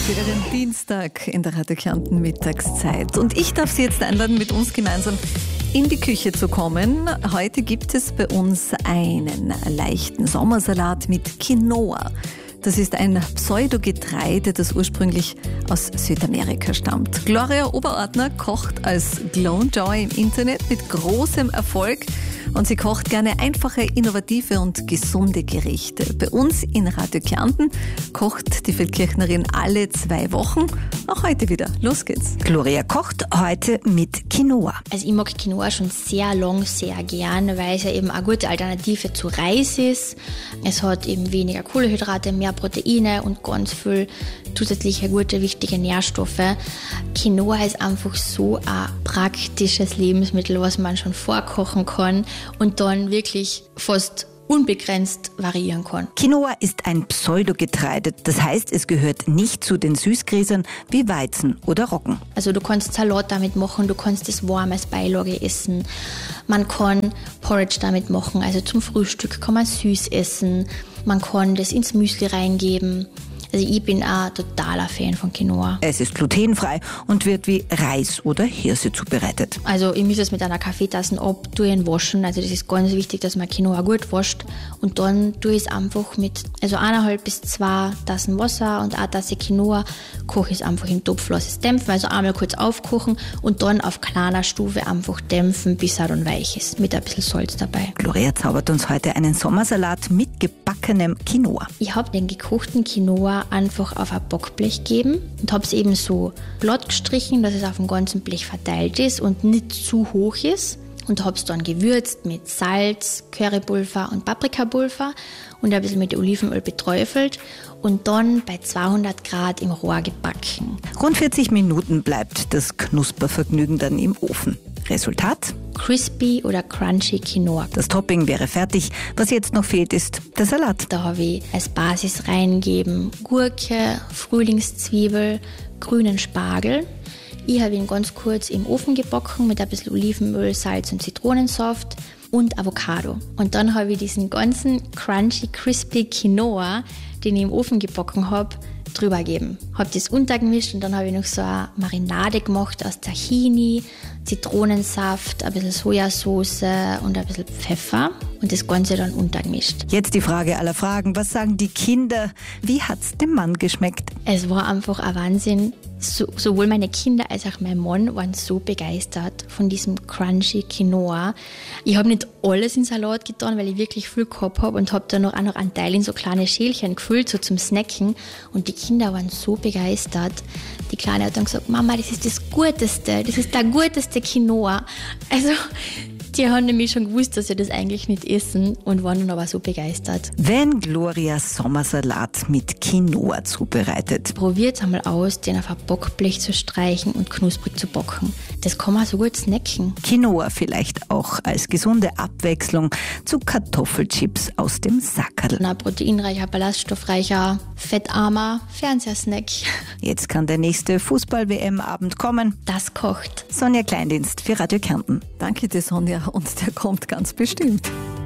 für Ihren Dienstag in der Radio Kärnten Mittagszeit. Und ich darf Sie jetzt einladen, mit uns gemeinsam in die Küche zu kommen. Heute gibt es bei uns einen leichten Sommersalat mit Quinoa. Das ist ein Pseudogetreide, das ursprünglich aus Südamerika stammt. Gloria Oberordner kocht als Glow Joy im Internet mit großem Erfolg. Und sie kocht gerne einfache, innovative und gesunde Gerichte. Bei uns in Radio Kärnten kocht die Feldkirchnerin alle 2 Wochen. Auch heute wieder. Los geht's. Gloria kocht heute mit Quinoa. Also ich mag Quinoa schon sehr lang, sehr gern, weil es ja eben eine gute Alternative zu Reis ist. Es hat eben weniger Kohlenhydrate, mehr Proteine und ganz viel zusätzliche gute, wichtige Nährstoffe. Quinoa ist einfach so ein praktisches Lebensmittel, was man schon vorkochen kann und dann wirklich fast unbegrenzt variieren kann. Quinoa ist ein Pseudogetreide, das heißt, es gehört nicht zu den Süßgräsern wie Weizen oder Roggen. Also du kannst Salat damit machen, du kannst es warm als Beilage essen. Man kann Porridge damit machen, also zum Frühstück kann man süß essen. Man kann das ins Müsli reingeben. Also ich bin ein totaler Fan von Quinoa. Es ist glutenfrei und wird wie Reis oder Hirse zubereitet. Also ich mische es mit einer Kaffeetasse ab, tue ihn waschen. Also das ist ganz wichtig, dass man Quinoa gut wascht. Und dann tue ich es einfach mit 1,5 bis 2 Tassen Wasser und 1 Tasse Quinoa, koche ich es einfach im Topf, lasse es dämpfen. Also einmal kurz aufkochen und dann auf kleiner Stufe einfach dämpfen, bis er dann weich ist. Mit ein bisschen Salz dabei. Gloria zaubert uns heute einen Sommersalat mit gebackenem Quinoa. Ich habe den gekochten Quinoa einfach auf ein Backblech gegeben und habe es eben so glatt gestrichen, dass es auf dem ganzen Blech verteilt ist und nicht zu hoch ist. Und habe es dann gewürzt mit Salz, Currypulver und Paprikapulver und ein bisschen mit Olivenöl beträufelt und dann bei 200 Grad im Rohr gebacken. Rund 40 Minuten bleibt das Knuspervergnügen dann im Ofen. Resultat? Crispy oder crunchy Quinoa. Das Topping wäre fertig. Was jetzt noch fehlt, ist der Salat. Da habe ich als Basis reingegeben Gurke, Frühlingszwiebel, grünen Spargel. Ich habe ihn ganz kurz im Ofen gebacken mit ein bisschen Olivenöl, Salz und Zitronensaft und Avocado. Und dann habe ich diesen ganzen crunchy, crispy Quinoa, den ich im Ofen gebacken habe, drüber gegeben. Habe das untergemischt und dann habe ich noch so eine Marinade gemacht aus Tahini, Zitronensaft, ein bisschen Sojasauce und ein bisschen Pfeffer und das Ganze dann untergemischt. Jetzt die Frage aller Fragen. Was sagen die Kinder? Wie hat's dem Mann geschmeckt? Es war einfach ein Wahnsinn. Sowohl meine Kinder als auch mein Mann waren so begeistert von diesem crunchy Quinoa. Ich habe nicht alles in Salat getan, weil ich wirklich viel gehabt habe und habe dann auch noch einen Teil in so kleine Schälchen gefüllt, so zum Snacken. Und die Kinder waren so begeistert. Die Kleine hat dann gesagt, Mama, das ist das Guteste, das ist der guteste Quinoa. Also die haben nämlich schon gewusst, dass sie das eigentlich nicht essen und waren dann aber so begeistert. Wenn Gloria Sommersalat mit Quinoa zubereitet. Probiert einmal aus, den auf ein Backblech zu streichen und knusprig zu backen. Das kann man so gut snacken. Quinoa vielleicht auch als gesunde Abwechslung zu Kartoffelchips aus dem Sackerl. Ein proteinreicher, ballaststoffreicher, fettarmer Fernsehsnack. Jetzt kann der nächste Fußball-WM-Abend kommen. Das kocht. Sonja Kleindienst für Radio Kärnten. Danke dir, Sonja. Und der kommt ganz bestimmt.